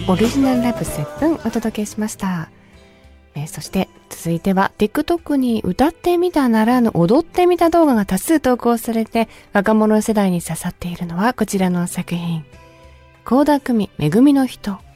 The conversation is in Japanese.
オリジナルラブ7お届けしました。そして続いては TikTok に歌ってみたならぬ踊ってみた動画が多数投稿されて若者世代に刺さっているのはこちらの作品。倖田來未めぐみの人。